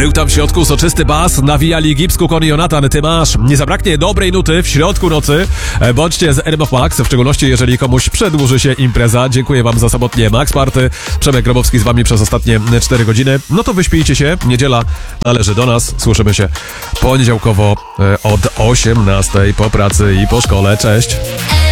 Był tam w środku soczysty bas, nawijali Gipsku, Kon i Jonatan. Ty masz. Nie zabraknie dobrej nuty w środku nocy. Bądźcie z RMF Max, w szczególności jeżeli komuś przedłuży się impreza. Dziękuję wam za samotnie Max Party. Przemek Grabowski z wami przez ostatnie 4 godziny. No to wyśpijcie się. Niedziela należy do nas. Słyszymy się poniedziałkowo od 18 po pracy i po szkole. Cześć.